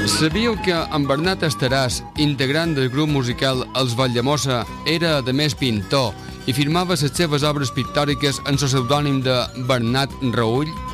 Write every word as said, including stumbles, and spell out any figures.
Sabíeu que en Bernat Estaràs, integrant del grup musical Els Valldemossa, era a més pintor i firmava les seves obres pictòriques en el pseudònim de Bernat Raüll?